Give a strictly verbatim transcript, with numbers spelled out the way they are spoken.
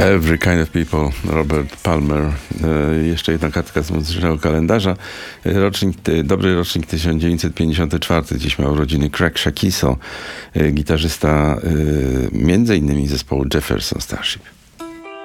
Every Kind of People, Robert Palmer. E, jeszcze jedna kartka z muzycznego kalendarza. Rocznik, dobry rocznik tysiąc dziewięćset pięćdziesiąty czwarty. Dziś ma urodziny Craig Shakiso, e, gitarzysta e, między innymi zespołu Jefferson Starship.